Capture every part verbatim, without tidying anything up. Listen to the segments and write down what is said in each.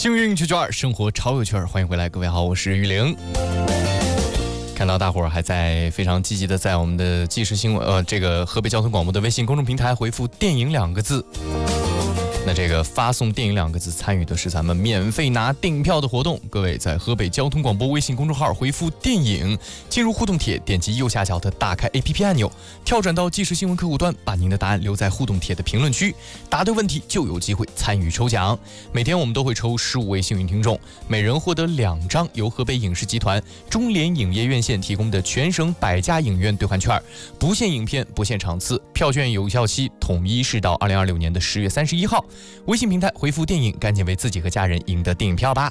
幸运九九二，生活超有趣儿，欢迎回来，各位好，我是玉玲。看到大伙儿还在非常积极的在我们的即时新闻呃这个河北交通广播的微信公众平台回复电影两个字。那这个发送电影两个字参与的是咱们免费拿电影票的活动，各位在河北交通广播微信公众号回复电影，进入互动帖，点击右下角的打开 A P P 按钮，跳转到即时新闻客户端，把您的答案留在互动帖的评论区，答对问题就有机会参与抽奖。每天我们都会抽十五位幸运听众，每人获得两张由河北影视集团中联影业院线提供的全省百家影院兑换券，不限影片，不限场次，票券有效期统一是到二零二六年的十月三十一号。微信平台回复电影，赶紧为自己和家人赢得电影票吧。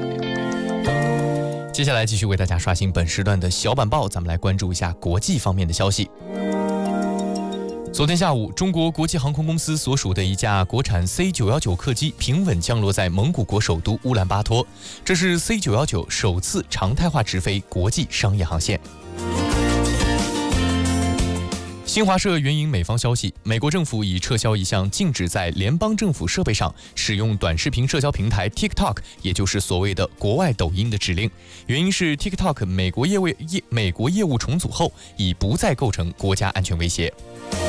接下来继续为大家刷新本时段的小板报，咱们来关注一下国际方面的消息。昨天下午，中国国际航空公司所属的一架国产 C 九一九 客机平稳降落在蒙古国首都乌兰巴托，这是 C 九一九首次常态化直飞国际商业航线。新华社援引美方消息，美国政府已撤销一项禁止在联邦政府设备上使用短视频社交平台 TikTok， 也就是所谓的国外抖音的指令。原因是 TikTok 美国业务业美国业务重组后，已不再构成国家安全威胁。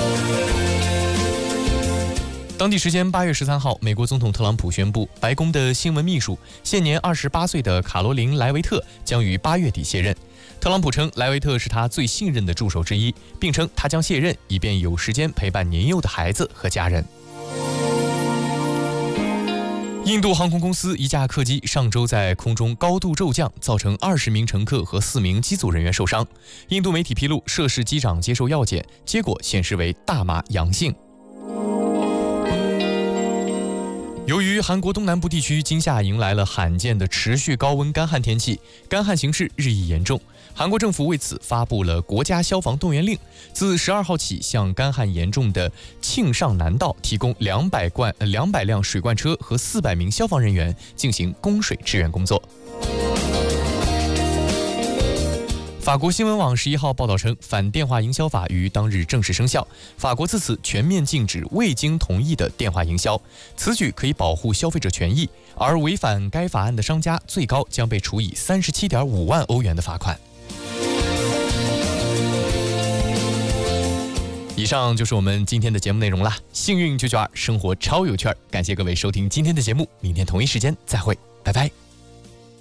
当地时间八月十三号，美国总统特朗普宣布，白宫的新闻秘书现年二十八岁的卡罗琳·莱维特将于八月底卸任。特朗普称莱维特是他最信任的助手之一，并称他将卸任，以便有时间陪伴年幼的孩子和家人。印度航空公司一架客机上周在空中高度骤降，造成二十名乘客和四名机组人员受伤。印度媒体披露，涉事机长接受药检，结果显示为大麻阳性。由于韩国东南部地区今夏迎来了罕见的持续高温干旱天气，干旱形势日益严重。韩国政府为此发布了国家消防动员令，自十二号起向干旱严重的庆尚南道提供两百罐两百辆水罐车和四百名消防人员进行供水支援工作。法国新闻网十一号报道称，反电话营销法于当日正式生效。法国自此全面禁止未经同意的电话营销，此举可以保护消费者权益，而违反该法案的商家最高将被处以三十七点五万欧元的罚款。以上就是我们今天的节目内容啦。幸运九九二，生活超有趣儿，感谢各位收听今天的节目，明天同一时间再会，拜拜。